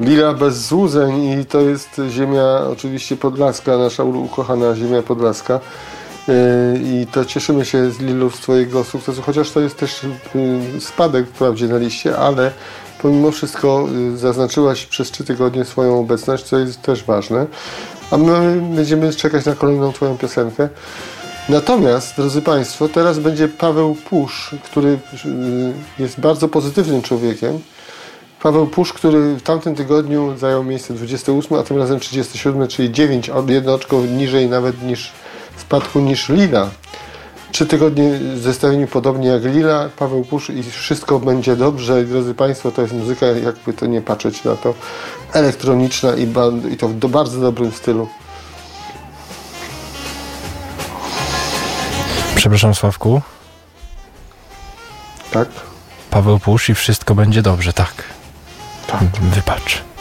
Lila bez złudzeń i to jest ziemia oczywiście podlaska, nasza ukochana ziemia podlaska. I to cieszymy się z Lilu z twojego sukcesu, chociaż to jest też spadek wprawdzie na liście, ale pomimo wszystko zaznaczyłaś przez 3 tygodnie swoją obecność, co jest też ważne. A my będziemy czekać na kolejną twoją piosenkę. Natomiast, drodzy Państwo, teraz będzie Paweł Pusz, który jest bardzo pozytywnym człowiekiem. Paweł Pusz, który w tamtym tygodniu zajął miejsce 28, a tym razem 37, czyli 1 oczko niżej nawet niż spadku niż Lila. 3 tygodnie w zestawieniu podobnie jak Lila, Paweł Pusz i wszystko będzie dobrze. Drodzy Państwo, to jest muzyka, jakby to nie patrzeć na to, elektroniczna i to w bardzo dobrym stylu. Przepraszam, Sławku. Tak? Paweł Pusz i wszystko będzie dobrze, tak. Tak. Wybacz.